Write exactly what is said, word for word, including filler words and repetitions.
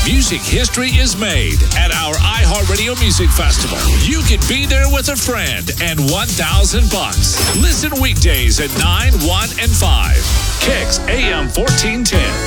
Music history is made at our iHeartRadio Music Festival. You can be there with a friend and one thousand bucks. Listen weekdays at nine, one, and five. Kicks A M fourteen ten.